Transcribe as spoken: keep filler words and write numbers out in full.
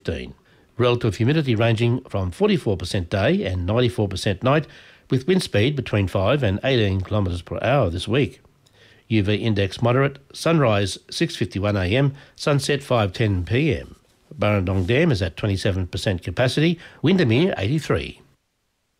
Relative humidity ranging from forty-four percent day and ninety-four percent night, with wind speed between five and eighteen kilometres per hour this week. U V index moderate, sunrise six fifty-one a m, sunset five ten p m. Burrendong Dam is at twenty-seven percent capacity, Windermere eighty-three.